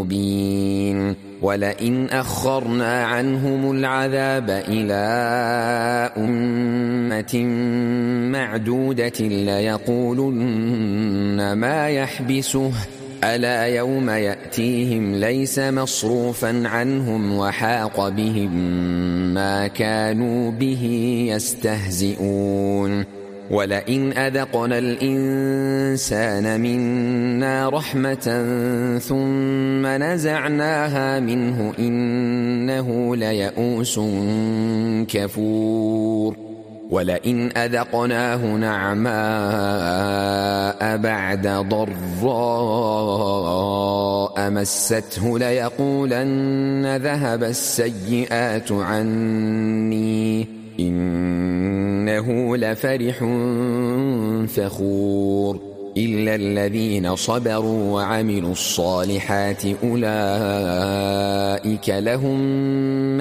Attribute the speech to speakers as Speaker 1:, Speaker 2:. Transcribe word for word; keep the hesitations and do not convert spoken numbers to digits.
Speaker 1: مبين ولئن أخرنا عنهم العذاب إلى أمة معدودة ليقولن ما يحبسه ألا يوم يأتيهم ليس مصروفا عنهم وحاق بهم ما كانوا به يستهزئون ولئن أذقنا الإنسان منا رحمة ثم نزعناها منه إنه ليئوس كفور ولئن أذقناه نعماء بعد ضراء مسته ليقولن ذهب السيئات عني إنه لفرح فخور إلا الذين صبروا وعملوا الصالحات أولئك لهم